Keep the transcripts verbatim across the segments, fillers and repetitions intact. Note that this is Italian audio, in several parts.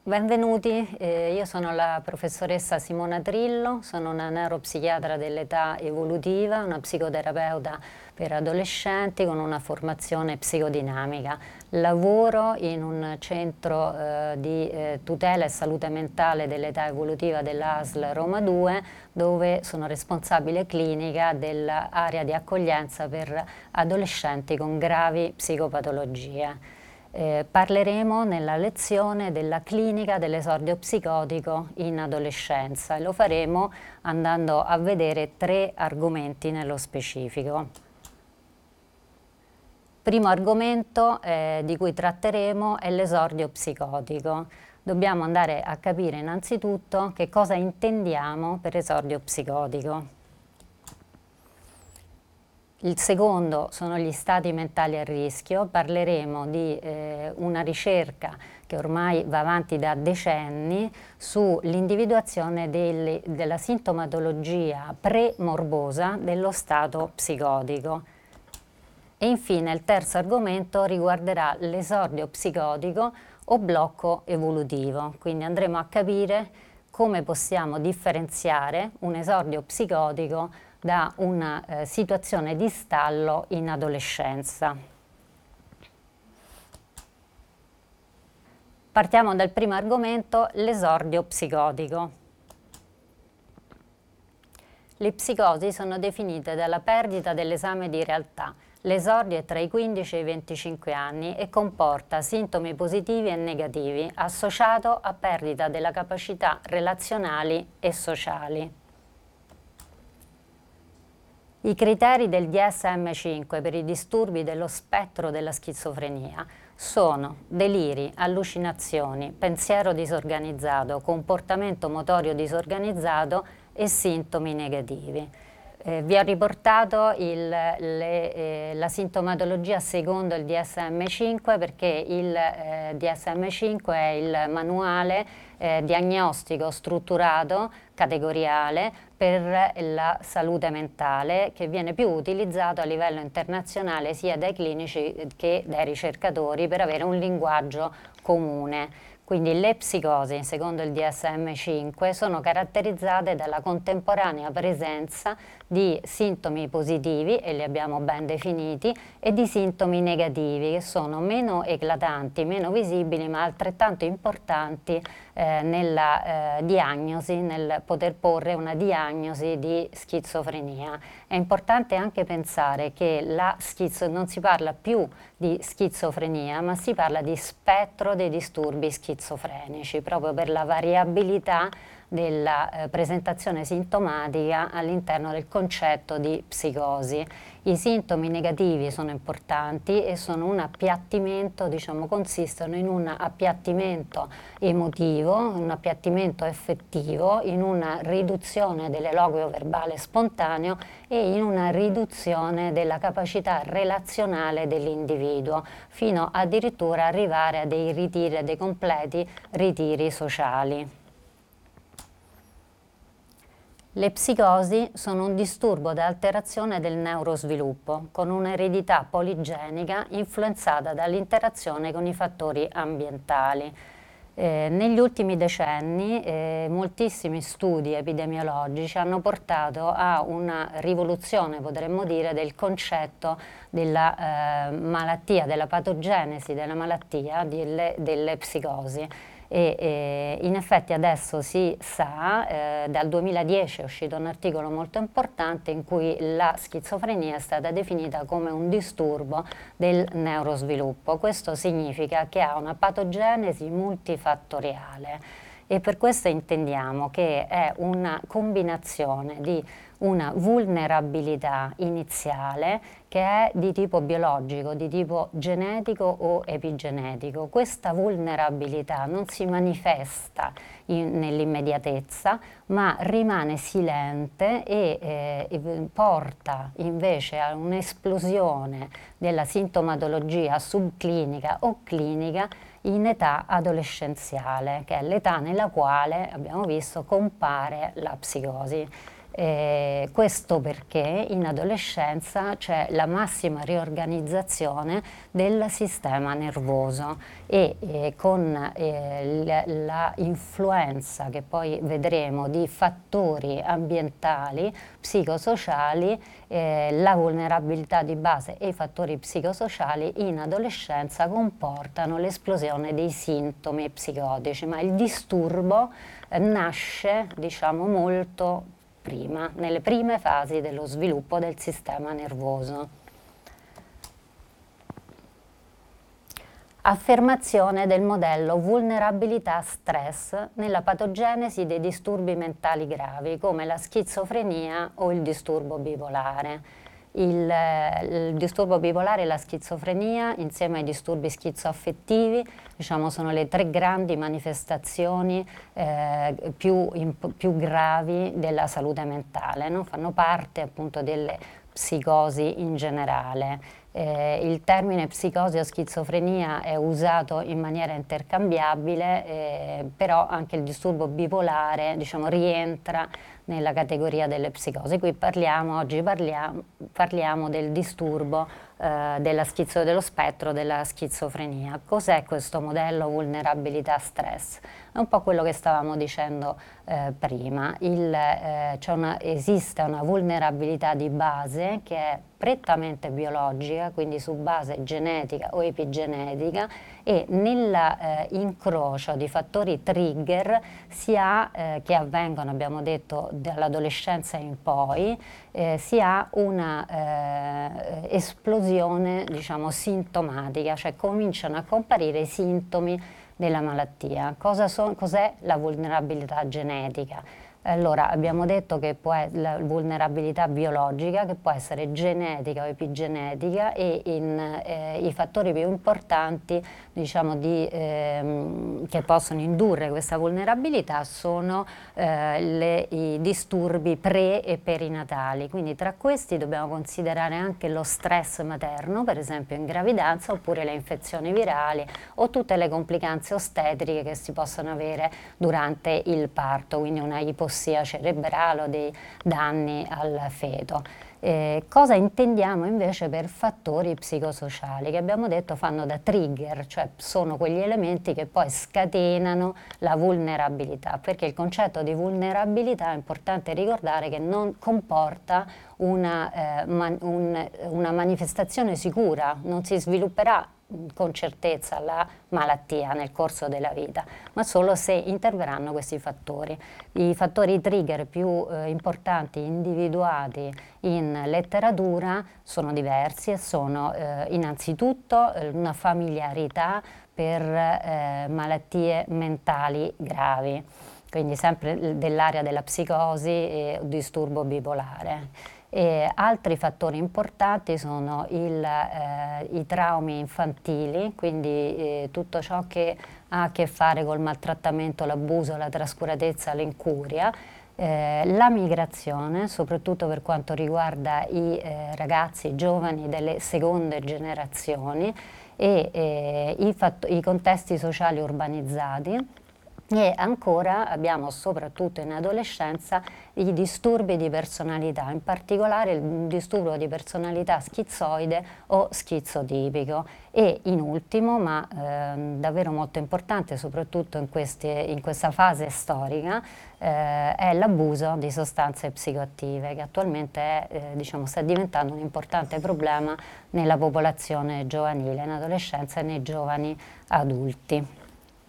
Benvenuti, eh, io sono la professoressa Simona Trillo, sono una neuropsichiatra dell'età evolutiva, una psicoterapeuta per adolescenti con una formazione psicodinamica. Lavoro in un centro eh, di eh, tutela e salute mentale dell'età evolutiva dell'A S L Roma due, dove sono responsabile clinica dell'area di accoglienza per adolescenti con gravi psicopatologie. Eh, parleremo nella lezione della clinica dell'esordio psicotico in adolescenza e lo faremo andando a vedere tre argomenti nello specifico. Primo argomento eh, di cui tratteremo è l'esordio psicotico. Dobbiamo andare a capire innanzitutto che cosa intendiamo per esordio psicotico. Il secondo sono gli stati mentali a rischio. Parleremo di eh, una ricerca che ormai va avanti da decenni sull'individuazione della sintomatologia pre-morbosa dello stato psicotico. E infine il terzo argomento riguarderà l'esordio psicotico o blocco evolutivo, quindi andremo a capire come possiamo differenziare un esordio psicotico da una eh, situazione di stallo in adolescenza. Partiamo dal primo argomento, l'esordio psicotico. Le psicosi sono definite dalla perdita dell'esame di realtà. L'esordio è tra i quindici e i venticinque anni e comporta sintomi positivi e negativi, associato a perdita della capacità relazionali e sociali. I criteri del D S M cinque per i disturbi dello spettro della schizofrenia sono deliri, allucinazioni, pensiero disorganizzato, comportamento motorio disorganizzato e sintomi negativi. Eh, vi ho riportato il, le, eh, la sintomatologia secondo il D S M cinque perché il eh, D S M cinque è il manuale eh, diagnostico strutturato, categoriale, per la salute mentale che viene più utilizzato a livello internazionale sia dai clinici che dai ricercatori per avere un linguaggio comune. Quindi le psicosi, secondo il D S M cinque, sono caratterizzate dalla contemporanea presenza di sintomi positivi, e li abbiamo ben definiti, e di sintomi negativi, che sono meno eclatanti, meno visibili, ma altrettanto importanti eh, nella eh, diagnosi, nel poter porre una diagnosi di schizofrenia. È importante anche pensare che la schizo- non si parla più di schizofrenia, ma si parla di spettro dei disturbi schizofrenici, proprio per la variabilità della eh, presentazione sintomatica all'interno del concetto di psicosi. I sintomi negativi sono importanti e sono un appiattimento, diciamo, consistono in un appiattimento emotivo, un appiattimento effettivo, in una riduzione dell'eloquio verbale spontaneo e in una riduzione della capacità relazionale dell'individuo, fino addirittura arrivare a dei ritiri, a dei completi ritiri sociali. Le psicosi sono un disturbo da alterazione del neurosviluppo, con un'eredità poligenica influenzata dall'interazione con i fattori ambientali. Eh, negli ultimi decenni eh, moltissimi studi epidemiologici hanno portato a una rivoluzione, potremmo dire, del concetto della eh, malattia, della patogenesi della malattia delle, delle psicosi. E, e in effetti adesso si sa, eh, dal duemiladieci è uscito un articolo molto importante in cui la schizofrenia è stata definita come un disturbo del neurosviluppo. Questo significa che ha una patogenesi multifattoriale e per questo intendiamo che è una combinazione di una vulnerabilità iniziale che è di tipo biologico, di tipo genetico o epigenetico. Questa vulnerabilità non si manifesta nell'immediatezza, ma rimane silente e eh, porta invece a un'esplosione della sintomatologia subclinica o clinica in età adolescenziale, che è l'età nella quale, abbiamo visto, compare la psicosi. Eh, questo perché in adolescenza c'è la massima riorganizzazione del sistema nervoso e eh, con eh, la, la influenza che poi vedremo di fattori ambientali, psicosociali, eh, la vulnerabilità di base e i fattori psicosociali in adolescenza comportano l'esplosione dei sintomi psicotici, ma il disturbo eh, nasce, diciamo, molto prima, nelle prime fasi dello sviluppo del sistema nervoso. Affermazione del modello vulnerabilità-stress nella patogenesi dei disturbi mentali gravi come la schizofrenia o il disturbo bipolare. Il, il disturbo bipolare e la schizofrenia insieme ai disturbi schizoaffettivi, diciamo, sono le tre grandi manifestazioni eh, più, in, più gravi della salute mentale, no? Fanno parte appunto delle psicosi in generale. Eh, il termine psicosi o schizofrenia è usato in maniera intercambiabile, eh, però anche il disturbo bipolare, diciamo, rientra nella categoria delle psicosi. Qui parliamo, oggi parliamo, parliamo del disturbo eh, della schizo, dello spettro della schizofrenia. Cos'è questo modello vulnerabilità-stress? È un po' quello che stavamo dicendo eh, prima. Il, eh, c'è una, esiste una vulnerabilità di base che è prettamente biologica, quindi su base genetica o epigenetica, e nell'incrocio eh, di fattori trigger si ha, eh, che avvengono, abbiamo detto, dall'adolescenza in poi, eh, si ha una eh, esplosione, diciamo, sintomatica, cioè cominciano a comparire i sintomi della malattia. Cosa so, cos'è la vulnerabilità genetica? Allora, abbiamo detto che può essere la vulnerabilità biologica, che può essere genetica o epigenetica, e in, eh, i fattori più importanti, diciamo, di, ehm, che possono indurre questa vulnerabilità sono eh, le, i disturbi pre- e perinatali. Quindi tra questi dobbiamo considerare anche lo stress materno, per esempio in gravidanza, oppure le infezioni virali o tutte le complicanze ostetriche che si possono avere durante il parto, quindi una ipossia cerebrale o dei danni al feto. Eh, cosa intendiamo invece per fattori psicosociali, che abbiamo detto fanno da trigger, cioè sono quegli elementi che poi scatenano la vulnerabilità, perché il concetto di vulnerabilità è importante ricordare che non comporta una, eh, man, un, una manifestazione sicura, non si svilupperà con certezza la malattia nel corso della vita, ma solo se interverranno questi fattori. I fattori trigger più eh, importanti individuati in letteratura sono diversi e sono eh, innanzitutto eh, una familiarità per eh, malattie mentali gravi, quindi sempre dell'area della psicosi e disturbo bipolare. E altri fattori importanti sono il, eh, i traumi infantili, quindi eh, tutto ciò che ha a che fare col maltrattamento, l'abuso, la trascuratezza, l'incuria, eh, la migrazione, soprattutto per quanto riguarda i eh, ragazzi giovani delle seconde generazioni, e eh, i, i contesti sociali urbanizzati. E ancora abbiamo, soprattutto in adolescenza, i disturbi di personalità, in particolare il disturbo di personalità schizoide o schizotipico, e in ultimo, ma eh, davvero molto importante soprattutto in, queste, in questa fase storica, eh, è l'abuso di sostanze psicoattive, che attualmente è, eh, diciamo, sta diventando un importante problema nella popolazione giovanile, in adolescenza e nei giovani adulti.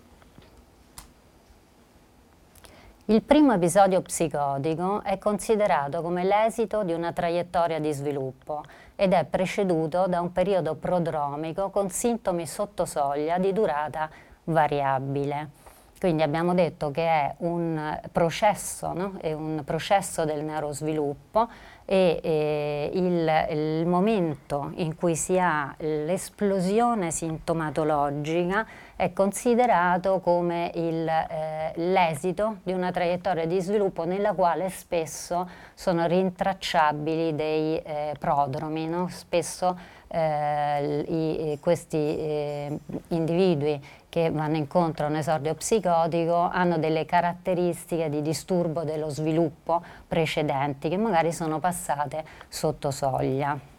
Il primo episodio psicotico è considerato come l'esito di una traiettoria di sviluppo ed è preceduto da un periodo prodromico con sintomi sotto soglia di durata variabile. Quindi abbiamo detto che è un processo, no? È un processo del neurosviluppo, e, e il, il momento in cui si ha l'esplosione sintomatologica è considerato come eh, l'esito di una traiettoria di sviluppo nella quale spesso sono rintracciabili dei eh, prodromi, no? Spesso eh, i, questi eh, individui che che vanno incontro a un esordio psicotico hanno delle caratteristiche di disturbo dello sviluppo precedenti che magari sono passate sotto soglia.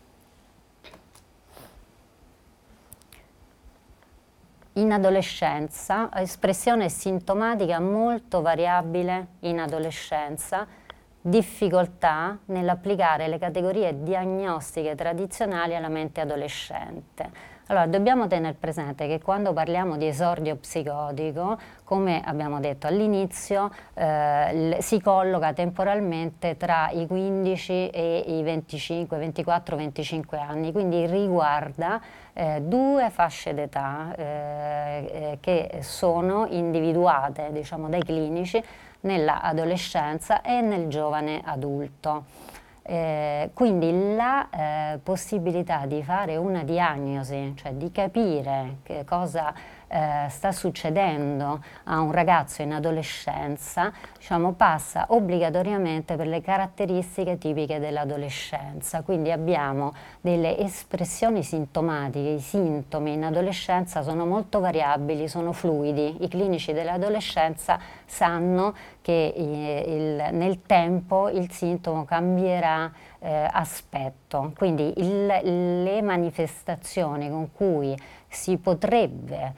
In adolescenza, espressione sintomatica molto variabile in adolescenza, difficoltà nell'applicare le categorie diagnostiche tradizionali alla mente adolescente. Allora, dobbiamo tenere presente che quando parliamo di esordio psicotico, come abbiamo detto all'inizio, eh, si colloca temporalmente tra i quindici e i venticinque, ventiquattro venticinque anni, quindi riguarda eh, due fasce d'età eh, eh, che sono individuate, diciamo, dai clinici nella adolescenza e nel giovane adulto. Eh, quindi la eh, possibilità di fare una diagnosi, cioè di capire che cosa eh, sta succedendo a un ragazzo in adolescenza, diciamo, passa obbligatoriamente per le caratteristiche tipiche dell'adolescenza. Quindi abbiamo delle espressioni sintomatiche, i sintomi in adolescenza sono molto variabili, sono fluidi. I clinici dell'adolescenza sanno che eh, il, nel tempo il sintomo cambierà eh, aspetto, quindi il, le manifestazioni con cui si potrebbe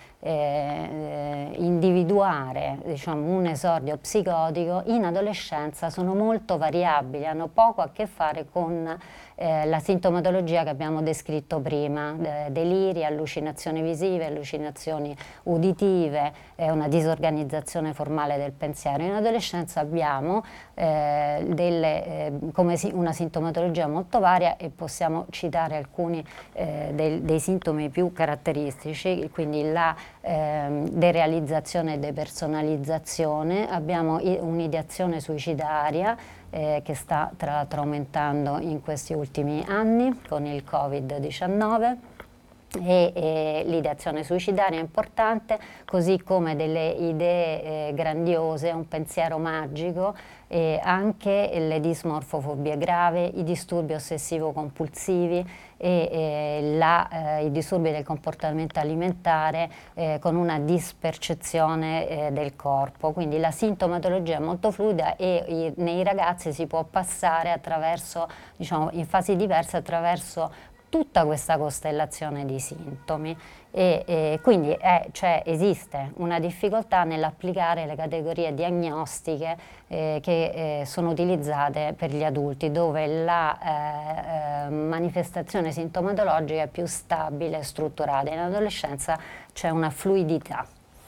eh, individuare, diciamo, un esordio psicotico in adolescenza sono molto variabili, hanno poco a che fare con eh, la sintomatologia che abbiamo descritto prima, eh, deliri, allucinazioni visive, allucinazioni uditive, eh, una disorganizzazione formale del pensiero. In adolescenza abbiamo eh, delle, eh, come si, una sintomatologia molto varia e possiamo citare alcuni eh, dei, dei sintomi più caratteristici, quindi la eh, derealizzazione e depersonalizzazione, abbiamo un'ideazione suicidaria eh, che sta tra l'altro aumentando in questi ultimi anni con il Covid diciannove. E, e l'ideazione suicidaria è importante, così come delle idee eh, grandiose, un pensiero magico, e anche le dismorfofobie grave, i disturbi ossessivo-compulsivi e eh, la, eh, i disturbi del comportamento alimentare eh, con una dispercezione eh, del corpo. Quindi la sintomatologia è molto fluida e i, nei ragazzi si può passare attraverso, diciamo, in fasi diverse attraverso tutta questa costellazione di sintomi e, e quindi è, cioè, esiste una difficoltà nell'applicare le categorie diagnostiche eh, che eh, sono utilizzate per gli adulti, dove la eh, eh, manifestazione sintomatologica è più stabile e strutturata. In adolescenza c'è una fluidità.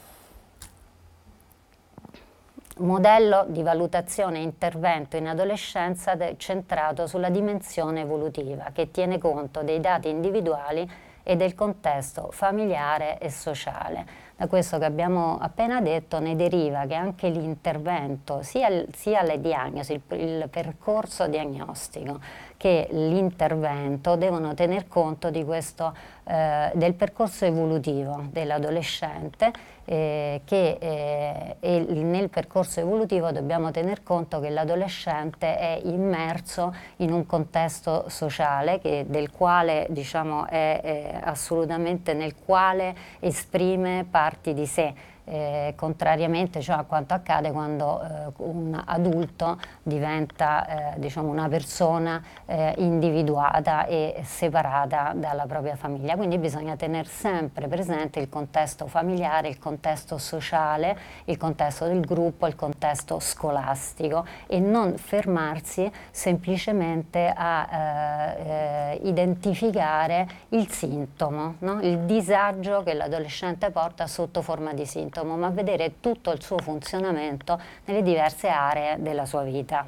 Modello di valutazione e intervento in adolescenza centrato sulla dimensione evolutiva che tiene conto dei dati individuali e del contesto familiare e sociale. Da questo che abbiamo appena detto ne deriva che anche l'intervento, sia, sia le diagnosi, il, il percorso diagnostico che l'intervento devono tener conto di questo, eh, del percorso evolutivo dell'adolescente, eh, che eh, e nel percorso evolutivo dobbiamo tener conto che l'adolescente è immerso in un contesto sociale che, del quale, diciamo, è, è assolutamente nel quale esprime parti di sé. Eh, contrariamente, cioè, a quanto accade quando eh, un adulto diventa eh, diciamo una persona eh, individuata e separata dalla propria famiglia. Quindi bisogna tenere sempre presente il contesto familiare, il contesto sociale, il contesto del gruppo, il contesto scolastico e non fermarsi semplicemente a eh, eh, identificare il sintomo, no? Il disagio che l'adolescente porta sotto forma di sintomo, ma vedere tutto il suo funzionamento nelle diverse aree della sua vita.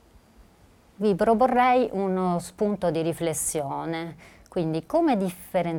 Vi proporrei uno spunto di riflessione, quindi come differenziare